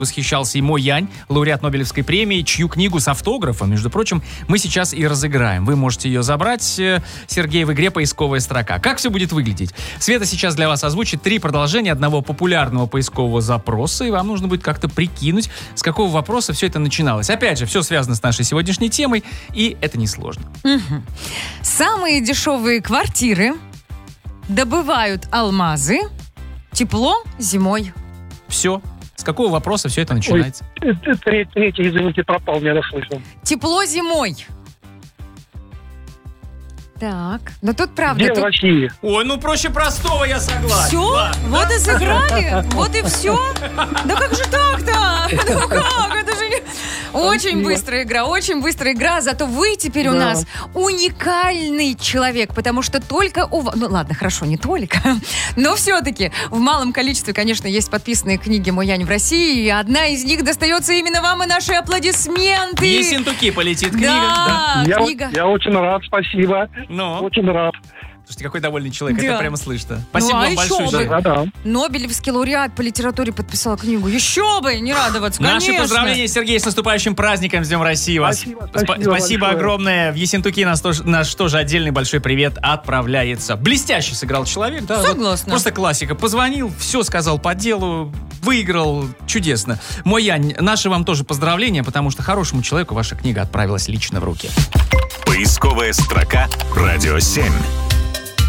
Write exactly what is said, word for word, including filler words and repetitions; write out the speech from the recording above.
восхищался и Мо Янь, лауреат Нобелевской премии, чью книгу с автографом, между прочим, мы сейчас и разыграем. Вы можете ее забрать, Сергей, в игре «Поисковая строка». Как все будет выглядеть? Света сейчас для вас озвучит три продолжения одного популярного поискового запроса, и вам нужно будет как-то прикинуть, с какого вопроса все это начиналось. Опять же, все связано с нашей сегодняшней темой, и это несложно. Угу. Самые дешевые квартиры добывают алмазы, тепло зимой. Все. С какого вопроса все это начинается? Ой, третий, третий, извините, пропал, не расслышал. Тепло зимой. Так, но тут правда... Где тут... в России? Ой, ну проще простого, я согласен. Все? Ладно. Вот и сыграли? Вот и все? Да как же так-то? Ну как? Это же не... Очень быстрая игра, очень быстрая игра, зато вы теперь у Да. нас уникальный человек, потому что только у вас... Ну ладно, хорошо, не только, но все-таки в малом количестве, конечно, есть подписанные книги «Мо Янь» в России, и одна из них достается именно вам, и наши аплодисменты. Ессентуки полетит книга. Да, Я, книга. я очень рад, спасибо. Ну, Очень рад. слушайте, какой довольный человек, Да. это прямо слышно. Спасибо Ну, а вам еще большое. бы. Жень. Да, да. Нобелевский лауреат по литературе подписал книгу. Еще бы, не радоваться, Наши конечно. поздравления, Сергей, с наступающим праздником, с Днем России вас. Спасибо, Спа- спасибо спасибо большое. огромное. В Ессентуки нас тоже, наш тоже отдельный большой привет отправляется. Блестяще сыграл человек. Да, Согласна. вот просто классика. Позвонил, все сказал по делу, выиграл. Чудесно. Мо Янь, наши вам тоже поздравления, потому что хорошему человеку ваша книга отправилась лично в руки. Поисковая строка «Радио семь».